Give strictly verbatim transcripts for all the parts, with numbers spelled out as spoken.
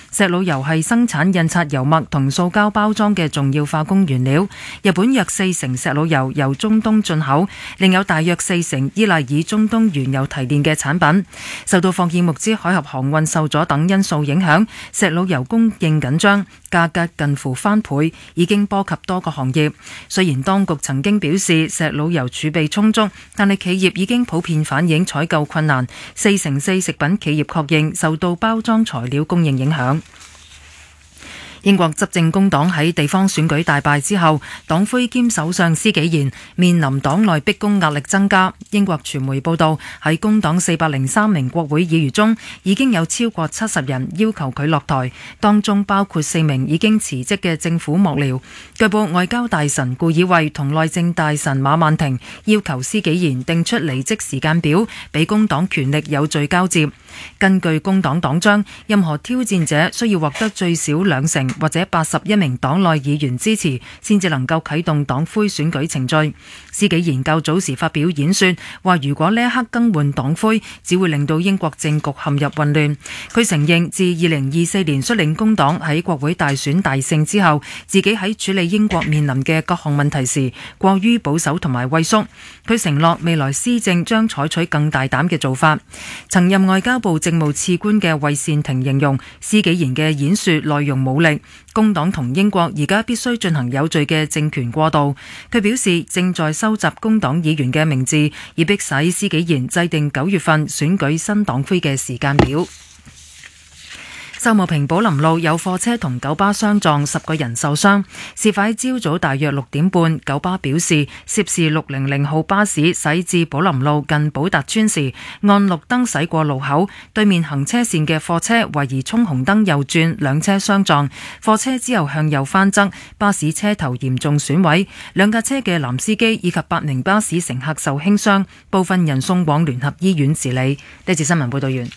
石老油係生產印刷油墨同塑膠包裝嘅重要化工原料。日本約四成石老油由中東進口，另有大約四成依賴以中東原油提煉嘅產品。受到霍爾木茲海峽航運受阻等因素影響，石老油供應緊張，價格近乎翻倍，已經波及多個行業。雖然當局曾經表示石老油儲備充足，但係企業已經普遍反映採購困難。四成四食品企業確認受到包裝材料供應影響。英國執政工黨喺地方選舉大敗之後，黨魁兼首相施紀賢面臨黨內逼宮壓力增加。英國傳媒報道，喺工黨四百零三名國會議員中，已經有超過七十人要求佢落台，當中包括四名已經辭職嘅政府幕僚。據報外交大臣顧以衛同內政大臣馬曼婷要求施紀賢定出離職時間表，俾工黨權力有序交接。根據工黨黨章，任何挑戰者需要獲得最少兩成或者八十一名黨內議員支持，先至能夠啟動黨魁選舉程序。施紀賢較早時發表演說，話如果呢一刻更換黨魁，只會令到英國政局陷入混亂。佢承認自二零二四年率領工黨喺國會大選大勝之後，自己喺處理英國面臨嘅各項問題時過於保守同埋畏縮。佢承諾未來施政將採取更大膽嘅做法。曾任外交部政務次官嘅衛善庭形容施紀賢嘅演說內容冇力，工黨同英國而家必須進行有序嘅政權過渡。佢表示正在收集工黨議員嘅名字，以迫使施紀賢制定九月份選舉新黨魁嘅時間表。秀茂坪寶林路有貨車同九巴相撞，十個人受傷。事發喺朝早大約六點半，九巴表示涉事六零零號巴士駛至寶林路近寶達村時，按綠燈駛過路口，對面行車線嘅貨車懷疑衝紅燈右轉，兩車相撞，貨車之後向右翻側，巴士車頭嚴重損毀，兩架車嘅男司機以及八名巴士乘客受輕傷，部分人送往聯合醫院治理。呢節新聞報道完。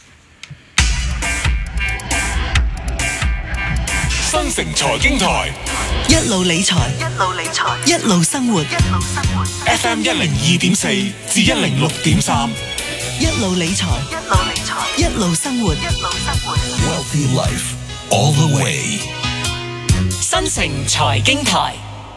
新城財經台一路理財，一路理財，一路生活，一路生活。 F M 一零二點四至一零六點三， 一路理財，一路理財，一路生活，一路生活。 Wealthy Life all the way。 新城財經台，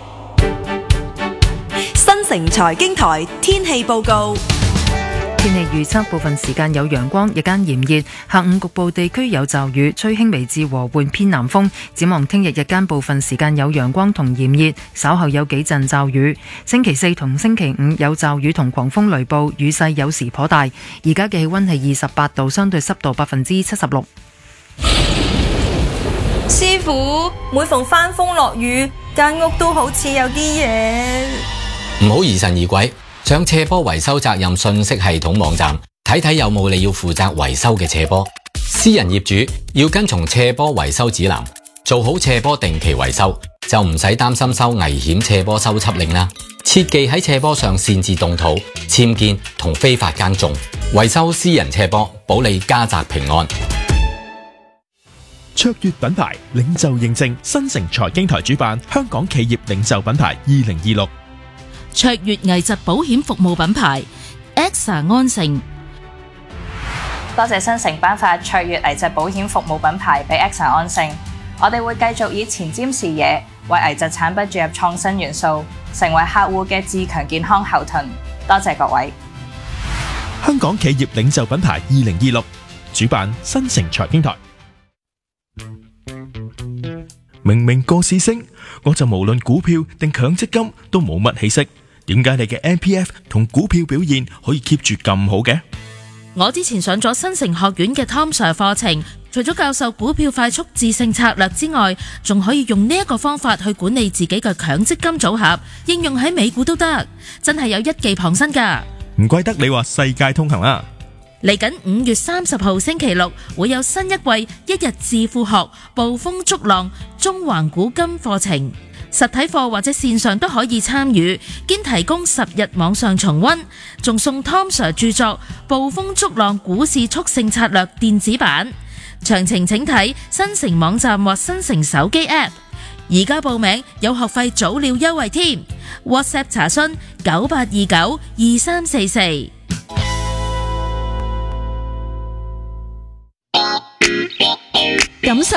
新城財經台天氣報告。 天氣預測，部分時間有陽光，日間炎熱，下午局部地區有驟雨，吹輕微至和緩偏南風。展望聽日日間部分時間有陽光同炎熱，稍後有幾陣驟雨。星期四同星期五有驟雨同狂風雷暴，雨勢有時頗大。而家嘅氣溫係二十八度，相對濕度百分之七十六。 師傅，每逢翻風落雨，間屋都好似有啲嘢。 唔好疑神疑鬼。上斜坡維修責任信息系統網站睇睇有冇你要負責維修嘅斜坡。私人業主要跟從斜坡維修指南，做好斜坡定期維修，就唔使擔心收危險斜坡修葺令啦。切忌喺斜坡上擅自動土、僭建同非法耕種。維修私人斜坡，保你家宅平安。 卓越品牌領袖認證，新城財經台主辦香港企業領袖品牌二零二六。 卓越危疾保險服務品牌 A X A 安盛， 多謝新城頒發卓越危疾保險服務品牌俾 A X A 安盛。我哋會繼續以前瞻視野，為危疾產品注入創新元素，成為客戶嘅自強健康後盾。多謝各位。 香港企業領袖品牌二零二六主辦新城財經台。明明個市升，我就無論股票定強積金都冇乜起色。點解你嘅 M P F 同股票表現可以 keep 住咁好嘅？ 我之前上咗新城學院嘅 Tom Sir 課程，除咗教授股票快速致勝策略之外，仲可以用呢一個方法去管理自己嘅強積金組合，應用喺美股都得，真係有一技傍身噶。 唔怪得你話世界通行啦！ 嚟緊五月三十號星期六會有新一季一日致富學暴風逐浪中環古今課程。實體課或者線上都可以參與，兼提供十日網上重溫，仲送 Tom Sir 著作《暴風逐浪股市速勝策略》電子版。詳情請睇新城網站或新城手機 App。而家報名有學費早鳥優惠添 ，WhatsApp 查詢九八二九二三四四。 感受